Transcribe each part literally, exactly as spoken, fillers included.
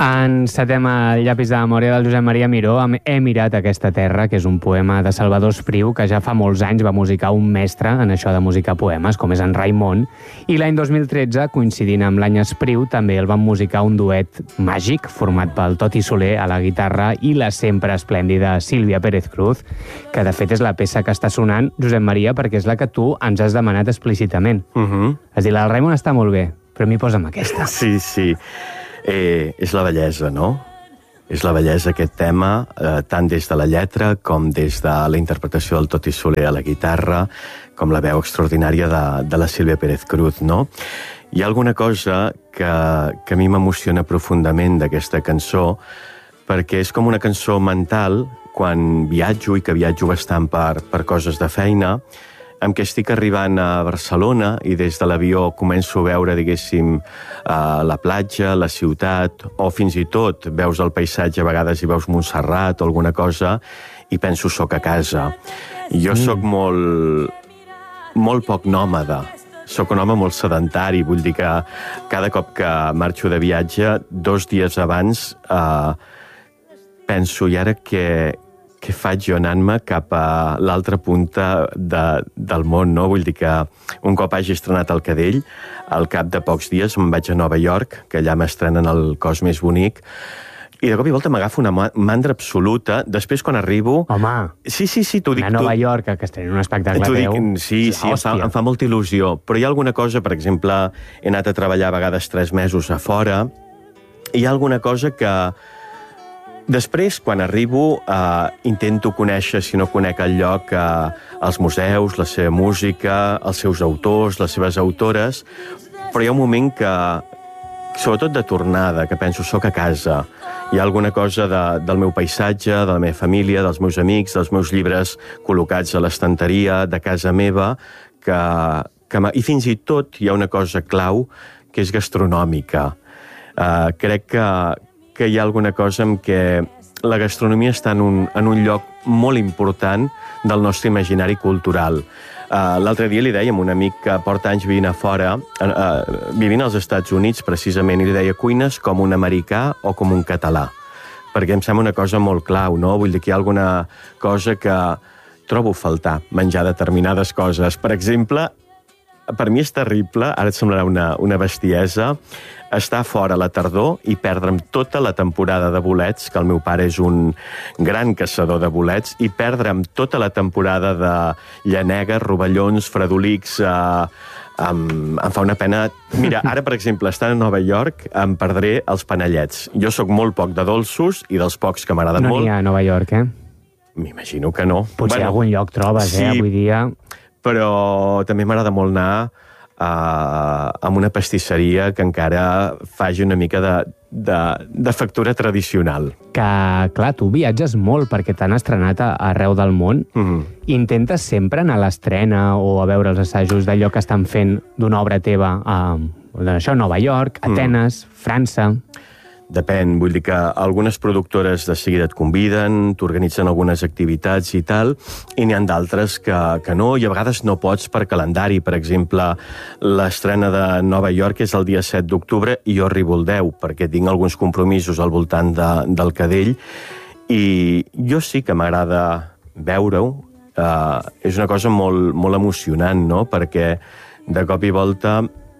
Encetem el llapis de memòria del Josep Maria Miró amb He mirat aquesta terra, que és un poema de Salvador Espriu, que ja fa molts anys va musicar un mestre en això de musicar poemes, com és en Raimon, i l'any dos mil tretze, coincidint amb l'any Espriu, també el van musicar un duet màgic format pel Toti Soler a la guitarra i la sempre esplèndida Sílvia Pérez Cruz, que de fet és la peça que està sonant, Josep Maria, perquè és la que tu ens has demanat explícitament. Uh -huh. És a dir, la del Raimon està molt bé, però m'hi posa'm aquesta. Sí, sí. Eh, és la bellesa, no? És la bellesa aquest tema, eh, tant des de la lletra com des de la interpretació del Toti Soler a la guitarra, com la veu extraordinària de, de la Sílvia Pérez Cruz, no? Hi ha alguna cosa que, que a mi m'emociona profundament d'aquesta cançó, perquè és com una cançó mental quan viatjo, i que viatjo bastant per, per coses de feina, amb què estic arribant a Barcelona i des de l'avió començo a veure, diguéssim, uh, la platja, la ciutat, o fins i tot veus el paisatge, a vegades hi veus Montserrat o alguna cosa, i penso, soc a casa. Jo mm. sóc molt, molt poc nòmada, sóc un home molt sedentari, vull dir que cada cop que marxo de viatge, dos dies abans, uh, penso, i ara què... què faig jo anant-me cap a l'altra punta de, del món, no? Vull dir que un cop hagi estrenat el Cadell, al cap de pocs dies me'n vaig a Nova York, que allà m'estrenen El cos més bonic, i de cop i volta m'agafa una mandra absoluta. Després, quan arribo... Home, sí, sí, sí, t'ho dic... a Nova tu... York, que estrenen un espectacle teu... Dic, sí, sí, em fa, em fa molta il·lusió. Però hi ha alguna cosa, per exemple, he anat a treballar a vegades tres mesos a fora, i hi ha alguna cosa que... Després, quan arribo, eh, intento conèixer, si no conec el lloc, eh, els museus, la seva música, els seus autors, les seves autores, però hi ha un moment que, sobretot de tornada, que penso, soc a casa. Hi ha alguna cosa de, del meu paisatge, de la meva família, dels meus amics, dels meus llibres col·locats a l'estanteria, de casa meva, que, que i fins i tot hi ha una cosa clau, que és gastronòmica. Eh, crec que que hi ha alguna cosa en què la gastronomia està en un, en un lloc molt important del nostre imaginari cultural. Uh, L'altre dia li deia a un amic que porta anys vivint a fora, uh, uh, vivint als Estats Units, precisament, i li deia cuines com un americà o com un català. Perquè em sembla una cosa molt clau, no? Vull dir que hi ha alguna cosa que trobo a faltar, menjar determinades coses. Per exemple, per mi és terrible, ara et semblarà una, una bestiesa, estar fora a la tardor i perdre'm tota la temporada de bolets, que el meu pare és un gran caçador de bolets, i perdre'm tota la temporada de llanegues, rovellons, fredolics, eh, em, em fa una pena. Mira, ara, per exemple, estant a Nova York, em perdré els panellets. Jo sóc molt poc de dolços i dels pocs que m'agraden no molt... No n'hi ha a Nova York, eh? M'imagino que no. Potser bueno, algun lloc trobes, sí, eh, avui dia... Però també m'agrada molt anar Uh, amb una pastisseria que encara faci una mica de, de, de factura tradicional. Que, clar, tu viatges molt perquè t'han estrenat a, arreu del món. Mm. Intentes sempre anar a l'estrena o a veure els assajos d'allò que estan fent d'una obra teva a, això, Nova York, Atenes, mm. França... Depèn, vull dir que algunes productores de seguida et conviden, t'organitzen algunes activitats i tal, i n'hi ha d'altres que, que no, i a vegades no pots per calendari. Per exemple, l'estrena de Nova York és el dia set d'octubre i jo arribo el deu, perquè tinc alguns compromisos al voltant de, del Cadell, i jo sí que m'agrada veure-ho. Uh, és una cosa molt, molt emocionant, no?, perquè de cop i volta...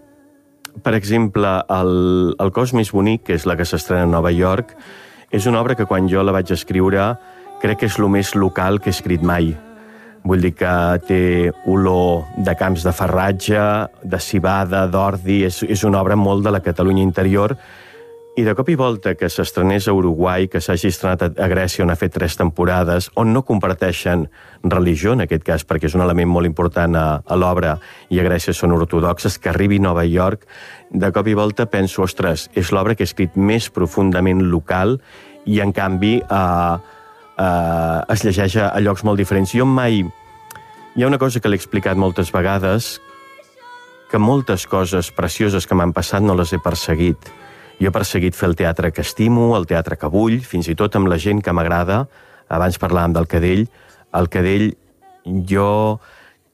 Per exemple, el, el cos més bonic, que és la que s'estrena a Nova York, és una obra que quan jo la vaig escriure crec que és el més local que he escrit mai. Vull dir que té olor de camps de farratge, de civada, d'ordi, és, és una obra molt de la Catalunya interior, i de cop i volta que s'estrenés a Uruguai, que s'hagi estrenat a Grècia, on ha fet tres temporades, on no comparteixen religió, en aquest cas, perquè és un element molt important a, a l'obra, i a Grècia són ortodoxes, que arribi a Nova York, de cop i volta penso, ostres, és l'obra que he escrit més profundament local, i en canvi eh, eh, es llegeix a, a llocs molt diferents. Jo mai... Hi ha una cosa que l'he explicat moltes vegades, que moltes coses precioses que m'han passat no les he perseguit. Jo he perseguit fer el teatre que estimo, el teatre que vull, fins i tot amb la gent que m'agrada. Abans parlàvem del Cadell. El Cadell, jo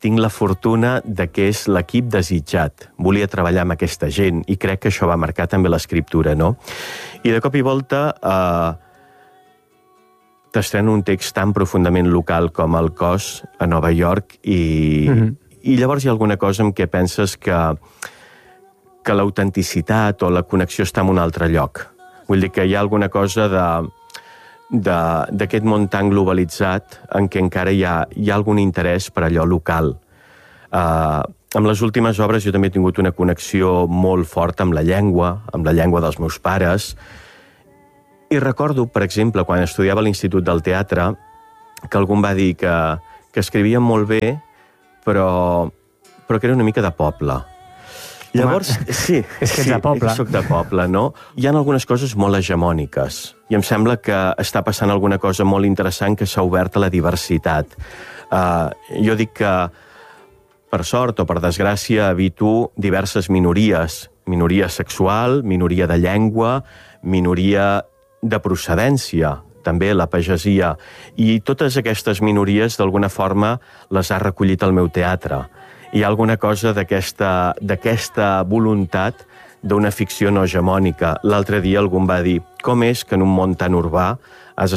tinc la fortuna de que és l'equip desitjat. Volia treballar amb aquesta gent i crec que això va marcar també l'escriptura, no? I de cop i volta eh, t'estreno un text tan profundament local com El cos a Nova York i, mm-hmm. i llavors hi ha alguna cosa en què penses que, que l'autenticitat o la connexió està en un altre lloc. Vull dir que hi ha alguna cosa de... d'aquest món tan globalitzat en què encara hi ha, hi ha algun interès per allò local. Uh, amb les últimes obres jo també he tingut una connexió molt forta amb la llengua, amb la llengua dels meus pares, i recordo, per exemple, quan estudiava a l'Institut del Teatre, que algú em va dir que, que escrivia molt bé, però, però que era una mica de poble. Llavors, Home, sí, és que ets sí, de poble. soc de poble, no? Hi ha algunes coses molt hegemòniques i em sembla que està passant alguna cosa molt interessant que s'ha obert a la diversitat. Uh, jo dic que, per sort o per desgràcia, habito diverses minories. Minoria sexual, minoria de llengua, minoria de procedència, també la pagesia. I totes aquestes minories, d'alguna forma, les ha recollit el meu teatre. Hi ha alguna cosa d'aquesta d'aquesta voluntat d'una ficció no hegemònica. L'altre dia algú em va dir com és que en un món tan urbà has